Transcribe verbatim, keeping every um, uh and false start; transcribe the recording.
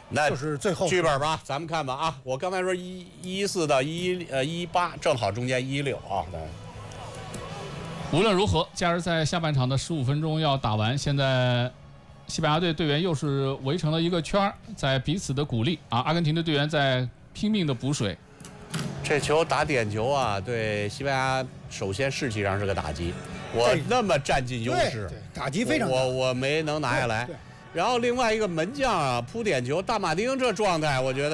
那就是最后剧本吧，咱们看吧啊！我刚才说一一四到一呃一八，正好中间一六啊。对。 无论如何，加时赛下半场的十五分钟要打完，现在西班牙队队员又是围成了一个圈儿，在彼此的鼓励啊。阿根廷的队员在拼命的补水。 这球打点球啊，对西班牙首先士气上是个打击。我那么占尽优势， 打击非常大， 我我没能拿下来。然后另外一个门将啊扑点球，大马丁这状态，我觉得。